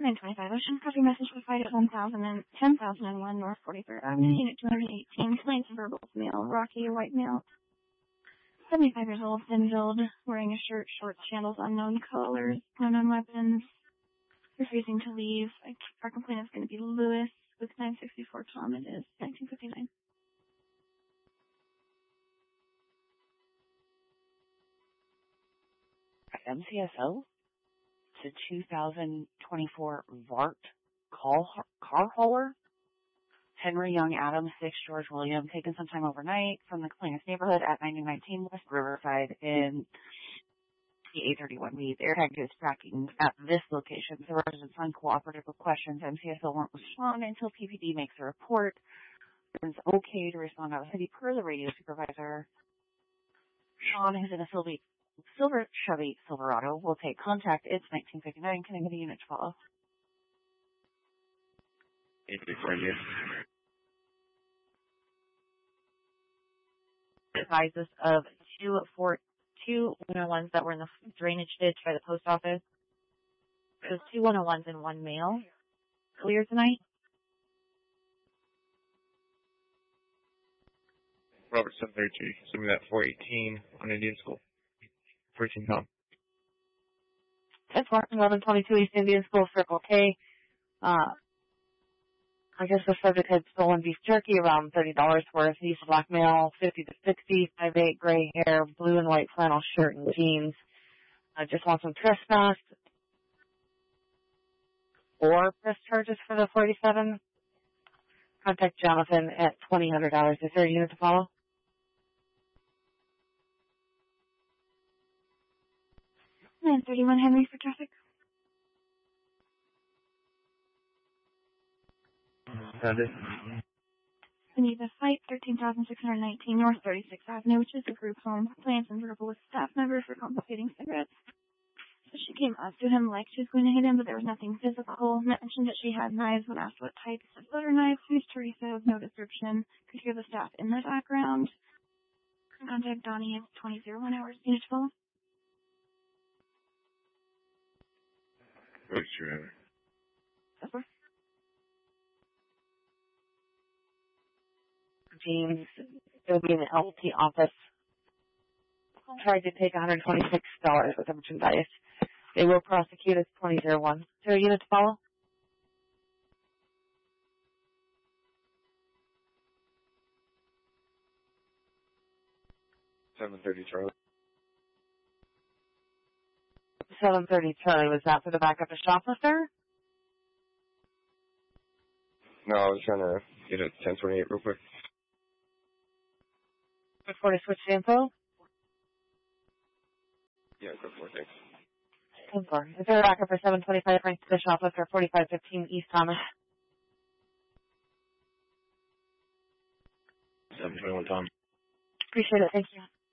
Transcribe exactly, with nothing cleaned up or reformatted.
nine twenty-five Ocean. Copy message provided at one thousand and ten thousand one North forty-third Avenue, Unit two hundred eighteen. Complaints of verbal male, Rocky, white male, seventy-five years old, thin-build, wearing a shirt, shorts, sandals, unknown colors, unknown weapons, refusing to leave. Our complainant is going to be Lewis with nine sixty-four Tom. It is nineteen fifty-nine. M C S O to two thousand twenty-four Vart call, car hauler, Henry Young Adams, six George William, taken sometime overnight from the complainant's neighborhood at nineteen nineteen West Riverside in the eight thirty-one B. The AirTag is tracking at this location. The residents are uncooperative with questions. M C S O won't respond until P P D makes a report. It's okay to respond out of the city per the radio supervisor. Sean, who's in a Silver, Silver Chevy Silverado, will take contact. It's nineteen fifty-nine. Can I get a unit to follow? eight fifty-four, yes. Advises of two four two one oh ones that were in the drainage ditch by the post office. Those two one oh ones and one male. Clear tonight? Robert seven thirty-two, assuming that four eighteen on Indian School. fourteen Tom. That's Martin, eleven twenty-two East Indian School, Circle K. Uh, I guess the subject had stolen beef jerky, around thirty dollars worth. He's a black male, fifty to sixty, five eight, gray hair, blue and white flannel shirt and jeans. I just want some trespass. Four press charges for the forty-seven. Contact Jonathan at twenty hundred dollars. Is there a unit to follow? nine thirty-one Henry for traffic. Found it. Benita Fight, thirteen thousand six hundred nineteen North thirty-sixth Avenue, which is a group home. Complaints and verbal with staff members for confiscating cigarettes. So she came up to him like she was going to hit him, but there was nothing physical. Mentioned that she had knives when asked what type. Said butter knives. Who's Teresa? With no description. Could hear the staff in the background. Contact Donnie at twenty oh one hours. Unit twelve. What's your name? Over. James, it will be in the L T office. Tried to take one hundred twenty-six dollars with merchandise. They will prosecute as twenty oh one. Is there a unit to follow? seven thirty Charlie. seven thirty Charlie, was that for the backup of shoplifter? No, I was trying to get a ten twenty-eight real quick. Before I switch to info? Yeah, go for it, thanks. ten four. Is there a backup for seven twenty-five Frank to the shoplifter, forty-five fifteen East Thomas? seven twenty-one Tom. Appreciate it, thank you.